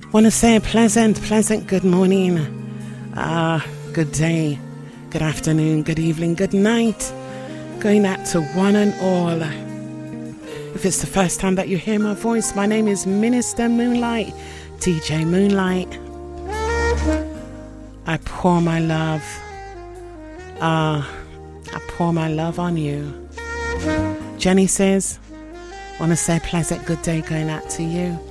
Want to say a pleasant good morning, good day, good afternoon, good evening, good night, going out to one and all. If it's the first time that you hear my voice, my name is Minister Moonlight, DJ Moonlight. I pour my love, I pour my love on you. Jenny says, want to say pleasant good day going out to you.